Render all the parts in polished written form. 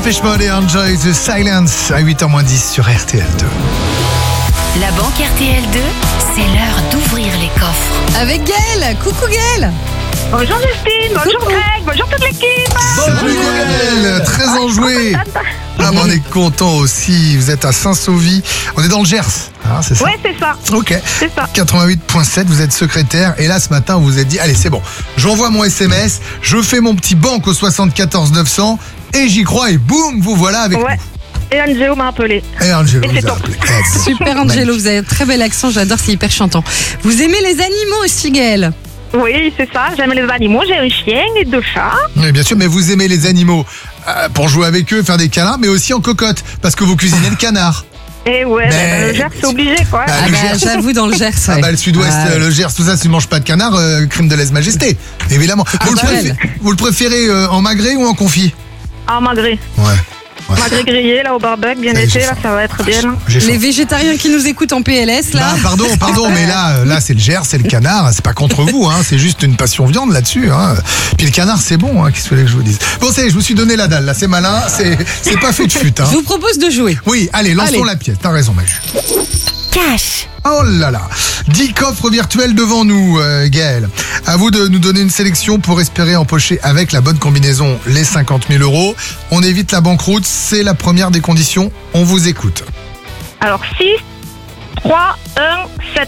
Dépêche Mode et Enjoy the Silence à 8h-10 sur RTL2. La banque RTL2, c'est l'heure d'ouvrir les coffres. Avec Gaëlle. Coucou Gaëlle. Bonjour Justine, bonjour Greg, bonjour toute l'équipe. Bonjour Gaëlle, très enjoué. Ah, mais on est content aussi. Vous êtes à Saint-Sauvy. On est dans le Gers, hein, c'est ça? Ouais, c'est ça. Ok. C'est ça. 88.7, vous êtes secrétaire. Et là, ce matin, vous vous êtes dit, allez, c'est bon. J'envoie mon SMS, je fais mon petit banque au 74 900 et j'y crois et boum, vous voilà avec Ouais. nous. Et Angelo m'a appelé. Et Angelo Et vous c'est a top. appelé. Super Angelo, vous avez un très bel accent, j'adore, c'est hyper chantant. Vous aimez les animaux aussi Gaëlle? Oui, c'est ça. J'aime les animaux. J'ai un chien et 2 chats. Oui, bien sûr, mais vous aimez les animaux pour jouer avec eux, faire des câlins, mais aussi en cocotte, parce que vous cuisinez le canard. Et ouais, Mais- le Gers, c'est obligé, quoi. Bah, Ah le bah Gers. j'avoue dans le Gers. Ah Ouais. bah le sud-ouest, Ah, le Gers, tout ça, si tu manges pas de canard, crime de lèse-majesté, évidemment. Vous, bah, vous le préférez en magret ou en confit? Ah, magret. Ouais. Magret grillé, là, au barbecue, bien Ouais, été, j'ai là, faim. ça va être bien. Là. J'ai faim. Les végétariens qui nous écoutent en PLS là. Bah, pardon, mais là c'est le Gers, c'est le canard, c'est pas contre vous, hein, c'est juste une passion viande là-dessus. Hein. Puis le canard c'est bon, hein, qu'est-ce que vous voulez que je vous dise? Bon, ça y est, je me suis donné la dalle, là c'est malin, c'est pas fait de fut. Hein. Je vous propose de jouer. Oui, allez, lançons Allez. la pièce, t'as raison Maju. Cash. Oh là là, 10 coffres virtuels devant nous, Gaël. À vous de nous donner une sélection pour espérer empocher avec la bonne combinaison les 50 000 euros. On évite la banqueroute, c'est la première des conditions. On vous écoute. Alors, 6, 3, 1, 7.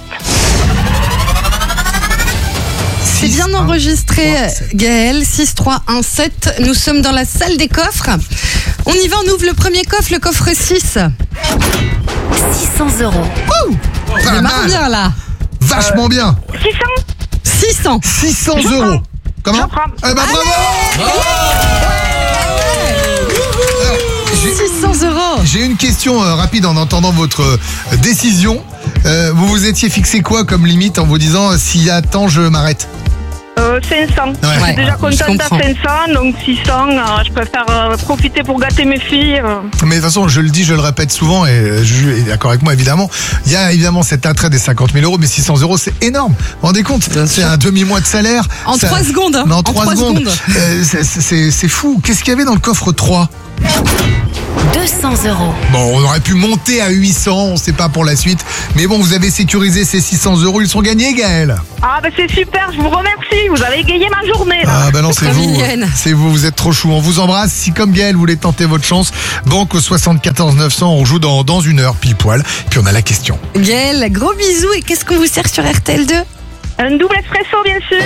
C'est bien 6, enregistré 1, 3, 7. Gaëlle, 6317. Nous sommes dans la salle des coffres. On y va, on ouvre le premier coffre, le coffre 6. 600 euros. Je Pas démarre mal, bien là. vachement bien. 600. 600. 600 Je euros. prends. Comment? Je prends. Eh ben bravo. Alors, j'ai- 600 euros. J'ai une question rapide en entendant votre décision. Vous vous étiez fixé quoi comme limite en vous disant s'il y a tant je m'arrête? 500. Je Ouais, suis déjà je contente à comprends. 500, donc 600, je préfère profiter pour gâter mes filles. Mais de toute façon, je le dis, je le répète souvent et Juju est d'accord avec moi évidemment. Il y a évidemment cet attrait des 50 000 euros, mais 600 euros c'est énorme. Vous vous rendez compte? Bien C'est sûr. un demi-mois de salaire. En Ça- 3 secondes. Hein. Mais en En 3 3 secondes. secondes. C'est fou. Qu'est-ce qu'il y avait dans le coffre 3? 200 euros. Bon, on aurait pu monter à 800, on sait pas pour la suite. Mais bon, vous avez sécurisé ces 600 euros, ils sont gagnés, Gaël. Ah, bah c'est super, je vous remercie. Vous avez égayé ma journée, là. Ah bah non, c'est Trop vous. mignonne. C'est vous, vous êtes trop chou. On vous embrasse. Si comme Gaël, vous voulez tenter votre chance, banque au 74 900, on joue dans 1 heure pile poil. Puis on a la question. Gaëlle, gros bisous. Et qu'est-ce qu'on vous sert sur RTL2? Un double espresso, bien sûr.